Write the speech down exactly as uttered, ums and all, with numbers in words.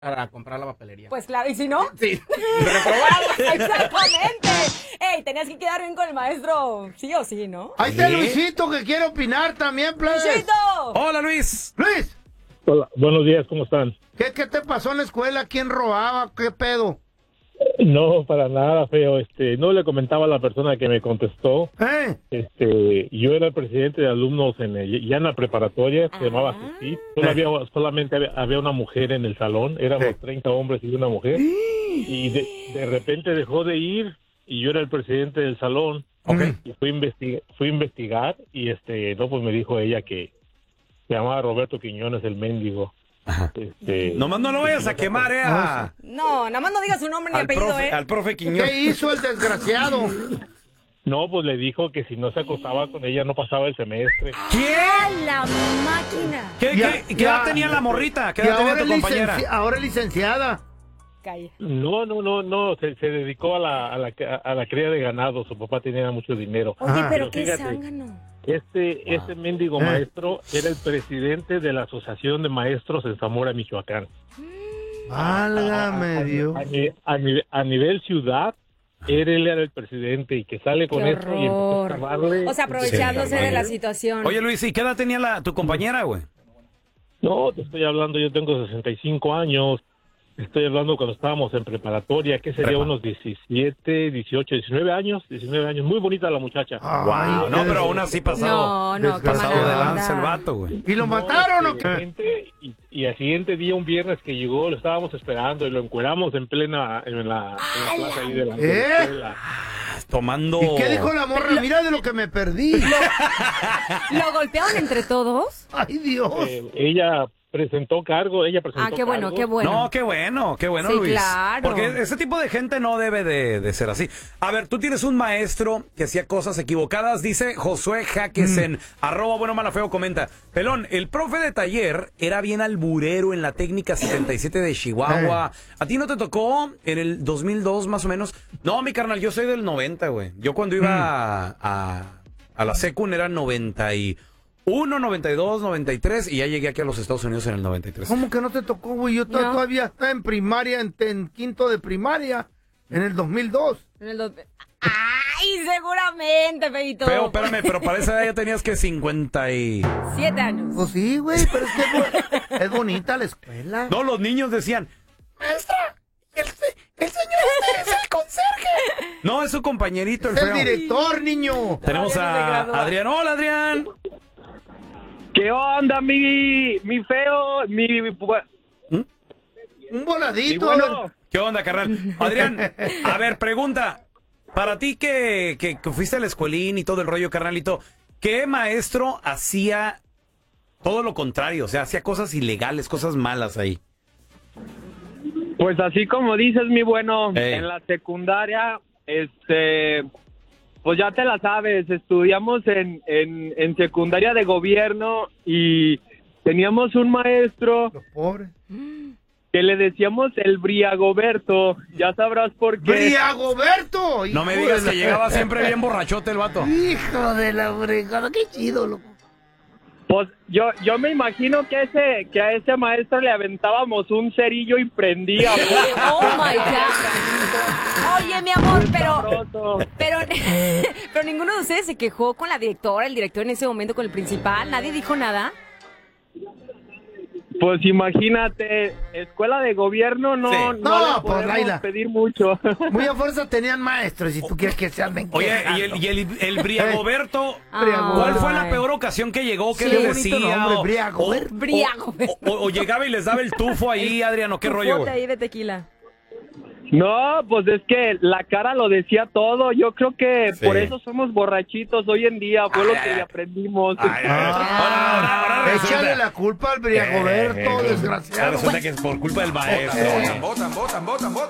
para comprar la papelería. Pues claro, ¿y si no? Sí. Reprobado. Exactamente. Ey, tenías que quedar bien con el maestro, sí o sí, ¿no? Ahí está Luisito que quiere opinar también, pues. ¡Luisito! Hola, Luis. Luis. Hola, buenos días, ¿cómo están? ¿Qué, ¿Qué te pasó en la escuela? ¿Quién robaba? ¿Qué pedo? No, para nada, feo. Este, no le comentaba a la persona que me contestó. ¿Eh? Este, yo era el presidente de alumnos en el- ya en la preparatoria, se llamaba Ceci. Solo había, solamente había, había una mujer en el salón, éramos Sí. treinta hombres y una mujer. Y de, de repente dejó de ir y yo era el presidente del salón. Okay. Y fui a investigar, fui a investigar y este, no, pues me dijo ella que se llamaba Roberto Quiñones, el mendigo. Este, Nomás no lo vayas a quemar, eh. a- No, nada más no digas su nombre ni al, apellido, profe, ¿eh? al profe Quiñones. ¿Qué hizo el desgraciado? No, pues le dijo que si no se acostaba con ella no pasaba el semestre. ¡A la máquina! ¿Qué, Ya- qué, qué edad ya- tenía la morrita? ¿Qué Y edad tenía ahora tu es compañera? licenci- ahora es licenciada. Calla. No, no, no, no, se, se dedicó a la, a, la, a la cría de ganado, su papá tenía mucho dinero. Oye, Ajá. pero Pero qué fíjate, zángano. Este, este mendigo Eh. maestro era el presidente de la Asociación de Maestros en Zamora, Michoacán. Válgame Dios. A, ni- a nive- a nivel ciudad, él, él era el presidente y que sale con Qué esto y empezó a horror. escarbarle. O sea, aprovechándose Sí, de la vale. situación. Oye, Luis, ¿y qué edad tenía la, tu compañera, güey? No, te estoy hablando, yo tengo sesenta y cinco años. Estoy hablando cuando estábamos en preparatoria, que sería Prepa. unos diecisiete, dieciocho, diecinueve años, diecinueve años. Muy bonita la muchacha. Ay, Wow, no, qué pero des- aún así pasado, No, no, qué pasado mala de onda. lanza el vato, güey. ¿Y lo No, mataron o este, qué? de repente, y, y al siguiente día, un viernes que llegó, lo estábamos esperando y lo encueramos en plena, en la, en la plaza ahí de la, de la ¿Eh? escuela. Tomando... ¿Y qué dijo la morra? Mira de lo que me perdí. ¿Lo golpearon entre todos? Ay, Dios. Eh, ella presentó cargo, ella presentó Ah, qué bueno, cargos. qué bueno. No, qué bueno, qué bueno, Sí, Luis. claro. Porque ese tipo de gente no debe de, de ser así. A ver, tú tienes un maestro que hacía cosas equivocadas, dice Josué Jaques en arroba bueno mala feo comenta. Pelón, el profe de taller era bien alburero en la técnica setenta y siete de Chihuahua. ¿A ti no te tocó en el dos mil dos más o menos? No, mi carnal, yo soy del noventa, güey. Yo cuando iba a, a, a la secund era noventa y uno, noventa y dos, noventa y tres y ya llegué aquí a los Estados Unidos en el noventa y tres. ¿Cómo que no te tocó, güey? Yo to- No. todavía estaba en primaria, en, en quinto de primaria, en el dos mil dos. En el dos- ¡Ay, seguramente, Feito! Feo, espérame, pero para esa edad ya tenías que cincuenta y... Siete años. Pues sí, güey, pero es que es, bu- es bonita la escuela. No, los niños decían... Maestra, el, se- el señor este es el conserje. No, es su compañerito, el Es el feo. director, niño. Tenemos Todavía no se a gradúa. Adrián. Hola, Adrián. ¿Qué onda, mi, mi feo, mi, Un mi voladito. bueno? ¿Qué onda, carnal? Adrián, a ver, pregunta. Para ti que, que, que fuiste a la escuelín y todo el rollo, carnalito, ¿qué maestro hacía todo lo contrario? O sea, hacía cosas ilegales, cosas malas ahí. Pues así como dices, mi bueno, Ey. en la secundaria, este, pues ya te la sabes, estudiamos en, en, en secundaria de gobierno y teníamos un maestro Los pobres. que le decíamos el Briagoberto, ya sabrás por qué. ¡Briagoberto! No me Hijo digas de que la- llegaba siempre bien borrachote el vato. Hijo de la fregada, qué chido, loco. Pues yo, yo me imagino que ese, que a ese maestro le aventábamos un cerillo y prendía. ¡Oh, my God! Oye, mi amor, pero... Sabroso. Pero, pero ninguno de ustedes se quejó con la directora, el director en ese momento, con el principal. ¿Nadie dijo nada? Pues imagínate, escuela de gobierno no, Sí. no, No, le pues, podemos Laila. pedir mucho. Muy a fuerza tenían maestros y tú quieres que se anden Oye, quejando. y el, y el, el Briagoberto, Briagoberto. ¿cuál fue la Ay. peor ocasión que llegó? ¿Qué Sí. les Qué bonito decía? nombre, O- Briagoberto. o- Briagoberto. O, o- o llegaba y les daba el tufo ahí, Adriano, ¿qué Tu rollo, bote güey? ahí de tequila. No, pues es que la cara lo decía todo. Yo creo que Sí. por eso somos borrachitos hoy en día. Fue lo que aprendimos. Ay, ay, ay. Ahora, ahora, ahora resulta- Échale la culpa al Briagoberto, Eh, desgraciado. Resulta que es por culpa del maestro. Botan, botan, botan, botan, botan.